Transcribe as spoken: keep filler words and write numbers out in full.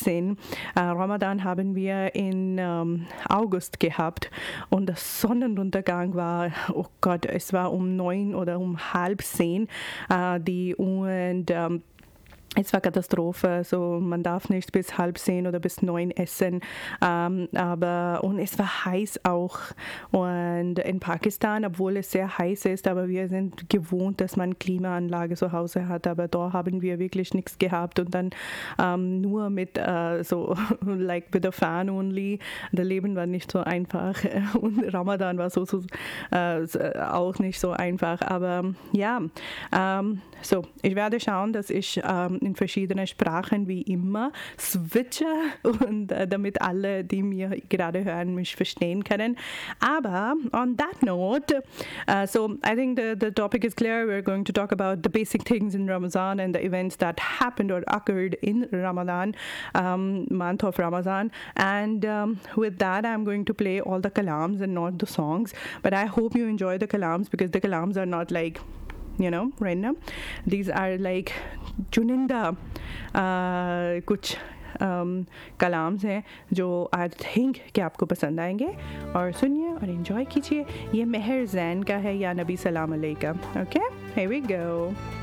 achtzehn. Äh, Ramadan haben wir in ähm, August gehabt und der Sonnenuntergang war, oh Gott, es war um neun oder um halb zehn. Äh, die und ähm, Es war Katastrophe, so man darf nicht bis halb zehn oder bis neun essen, ähm, aber und es war heiß auch und in Pakistan, obwohl es sehr heiß ist, aber wir sind gewohnt, dass man Klimaanlage zu Hause hat, aber da haben wir wirklich nichts gehabt und dann ähm, nur mit äh, so like with a fan only, das Leben war nicht so einfach und Ramadan war so, so äh, auch nicht so einfach, aber ja, ähm, so ich werde schauen, dass ich ähm, in verschiedene Sprachen wie immer switche und äh, damit alle, die mir gerade hören, mich verstehen können. Aber on that note, uh, so I think the, the topic is clear. We're going to talk about the basic things in Ramadan and the events that happened or occurred in Ramadan, um, month of Ramadan. And um, with that, I'm going to play all the kalams and not the songs. But I hope you enjoy the kalams because the kalams are not like you know random. These are like चुनिंदा कुछ कलाम्स हैं जो I think कि आपको पसंद आएंगे और सुनिए और एंजॉय कीजिए. ये मेहर जैन का है या नबी सलाम अलैका. Okay, here we go.